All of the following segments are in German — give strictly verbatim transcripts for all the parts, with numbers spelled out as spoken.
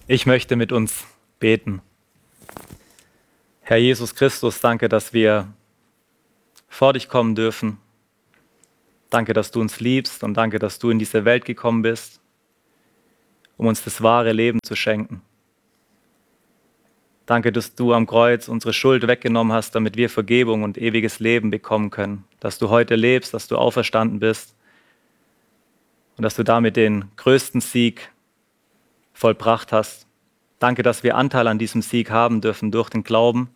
Ich möchte mit uns beten. Herr Jesus Christus, danke, dass wir vor dich kommen dürfen. Danke, dass du uns liebst und danke, dass du in diese Welt gekommen bist, um uns das wahre Leben zu schenken. Danke, dass du am Kreuz unsere Schuld weggenommen hast, damit wir Vergebung und ewiges Leben bekommen können. Dass du heute lebst, dass du auferstanden bist und dass du damit den größten Sieg vollbracht hast. Danke, dass wir Anteil an diesem Sieg haben dürfen durch den Glauben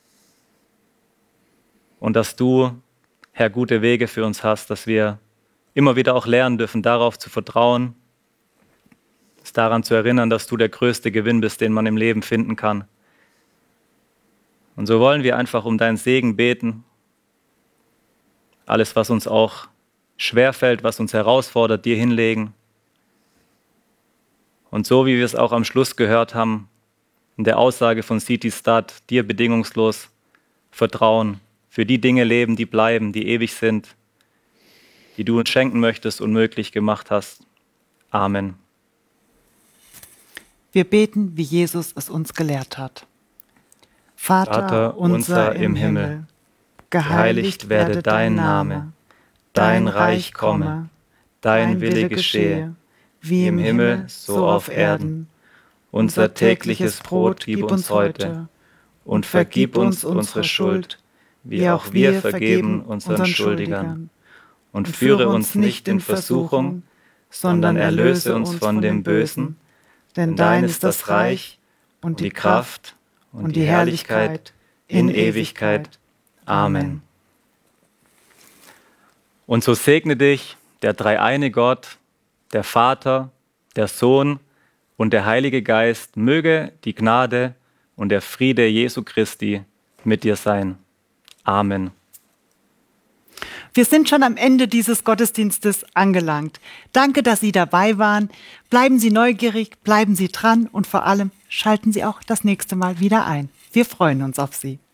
und dass du, Herr, gute Wege für uns hast, dass wir immer wieder auch lernen dürfen, darauf zu vertrauen, uns daran zu erinnern, dass du der größte Gewinn bist, den man im Leben finden kann. Und so wollen wir einfach um deinen Segen beten. Alles, was uns auch schwerfällt, was uns herausfordert, dir hinlegen. Und so wie wir es auch am Schluss gehört haben, in der Aussage von City Stad, dir bedingungslos vertrauen, für die Dinge leben, die bleiben, die ewig sind, die du uns schenken möchtest und möglich gemacht hast. Amen. Wir beten, wie Jesus es uns gelehrt hat. Vater, Vater unser im Himmel, geheiligt werde dein Name, dein Reich komme, dein Wille geschehe, wie im Himmel, so auf Erden. Unser tägliches Brot gib uns heute und vergib uns unsere Schuld, wie auch wir vergeben unseren Schuldigern. Und führe uns nicht in Versuchung, sondern erlöse uns von dem Bösen, denn dein ist das Reich und die Kraft und die Herrlichkeit in Ewigkeit. Amen. Und so segne dich der dreieine Gott, der Vater, der Sohn und der Heilige Geist, möge die Gnade und der Friede Jesu Christi mit dir sein. Amen. Wir sind schon am Ende dieses Gottesdienstes angelangt. Danke, dass Sie dabei waren. Bleiben Sie neugierig, bleiben Sie dran und vor allem schalten Sie auch das nächste Mal wieder ein. Wir freuen uns auf Sie.